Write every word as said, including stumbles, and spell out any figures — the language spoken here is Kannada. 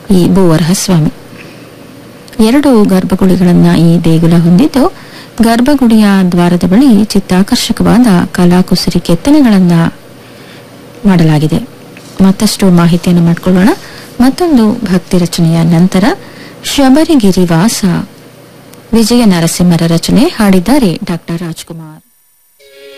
ಈ ಭೂವರಹ ಸ್ವಾಮಿ. ಎರಡು ಗರ್ಭಗುಡಿಗಳನ್ನ ಈ ದೇಗುಲ ಹೊಂದಿದ್ದು, ಗರ್ಭಗುಡಿಯ ದ್ವಾರದ ಬಳಿ ಚಿತ್ತಾಕರ್ಷಕವಾದ ಕಲಾಕುಸರಿ ಕೆತ್ತನೆಗಳನ್ನ ಮಾಡಲಾಗಿದೆ. ಮತ್ತಷ್ಟು ಮಾಹಿತಿಯನ್ನು ಮಾಡಿಕೊಳ್ಳೋಣ. ಮತ್ತೊಂದು ಭಕ್ತಿ ರಚನೆಯ ನಂತರ ಶಬರಿಗಿರಿವಾಸ ವಿಜಯ ನರಸಿಂಹರ ರಚನೆ, ಹಾಡಿದ್ದಾರೆ ಡಾಕ್ಟರ್ ರಾಜ್ಕುಮಾರ್.